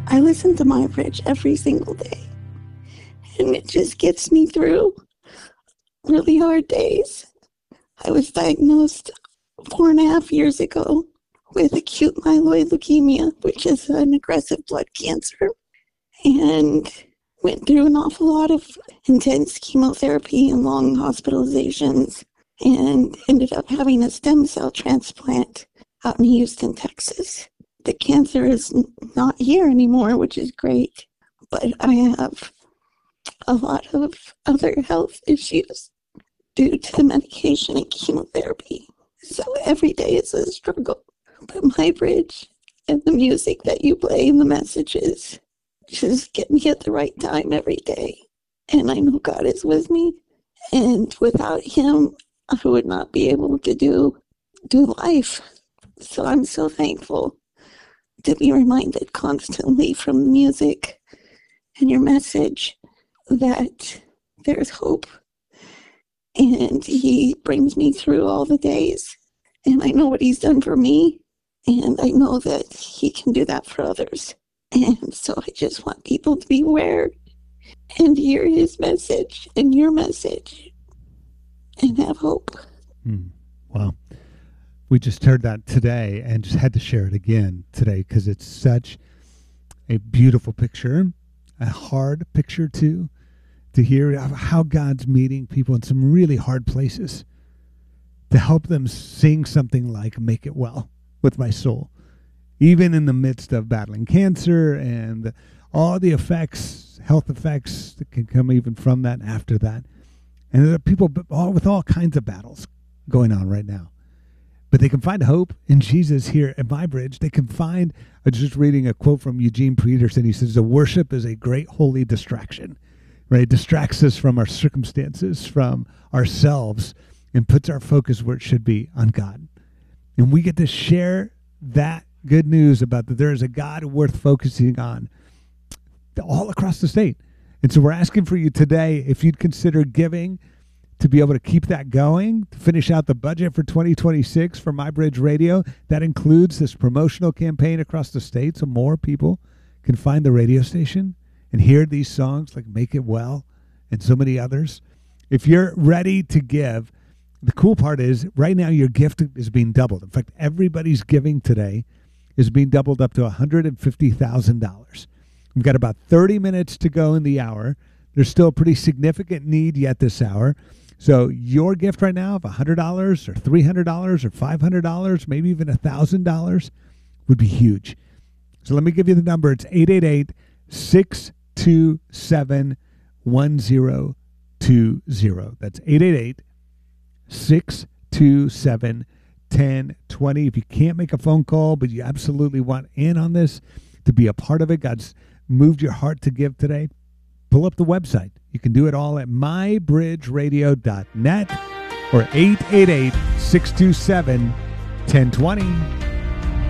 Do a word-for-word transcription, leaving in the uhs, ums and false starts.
I listen to My Bridge every single day, and it just gets me through really hard days. I was diagnosed four and a half years ago with acute myeloid leukemia, which is an aggressive blood cancer, and went through an awful lot of intense chemotherapy and long hospitalizations, and ended up having a stem cell transplant out in Houston, Texas. The cancer is not here anymore, which is great, but I have a lot of other health issues due to the medication and chemotherapy. So every day is a struggle. But My Bridge and the music that you play and the messages just get me at the right time every day. And I know God is with me. And without him, I would not be able to do do life. So I'm so thankful to be reminded constantly from the music and your message that there's hope. And he brings me through all the days. And I know what he's done for me. And I know that he can do that for others. And so I just want people to be aware and hear his message and your message and have hope. Hmm. Wow. We just heard that today and just had to share it again today because it's such a beautiful picture, a hard picture too, to hear how God's meeting people in some really hard places to help them sing something like Make It Well with My Soul, even in the midst of battling cancer and all the effects, health effects that can come even from that and after that. And there are people all with all kinds of battles going on right now. But they can find hope in Jesus here at My Bridge. They can find, I was just reading a quote from Eugene Peterson. He says, the worship is a great holy distraction, right? It distracts us from our circumstances, from ourselves, and puts our focus where it should be, on God. And we get to share that good news about that there is a God worth focusing on all across the state. And so we're asking for you today if you'd consider giving to be able to keep that going, to finish out the budget for twenty twenty-six for My Bridge Radio. That includes this promotional campaign across the state so more people can find the radio station and hear these songs like Make It Well and so many others. If you're ready to give, the cool part is right now your gift is being doubled. In fact, everybody's giving today is being doubled up to one hundred fifty thousand dollars. We've got about thirty minutes to go in the hour. There's still a pretty significant need yet this hour. So your gift right now of one hundred dollars or three hundred dollars or five hundred dollars, maybe even one thousand dollars would be huge. So let me give you the number. It's eight eight eight, six two seven, one zero two zero. That's eight eight eight, six two seven, one zero two zero. If you can't make a phone call, but you absolutely want in on this, to be a part of it, God's moved your heart to give today, pull up the website. You can do it all at my bridge radio dot net or eight eight eight, six two seven, one zero two zero.